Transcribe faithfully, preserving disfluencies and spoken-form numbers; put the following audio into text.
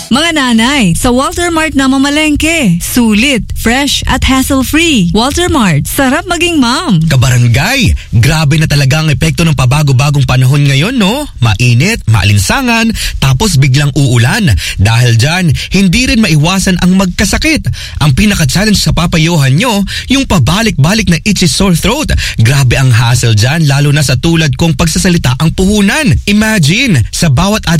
Mga nanay, sa Walter Mart na mamalengke. Sulit, fresh at hassle-free. Walter Mart, sarap maging mom. Kabarangay, grabe na talaga ang epekto ng pabago-bagong panahon ngayon, no? Mainit, maalinsangan, tapos biglang uulan. Dahil dyan, hindi rin maiwasan ang magkasakit. Ang pinaka-challenge sa papayuhan nyo, yung pabalik-balik na itchy sore throat. Grabe ang hassle dyan, lalo na sa tulad kong pagsasalita ang puhunan. Imagine, sa bawat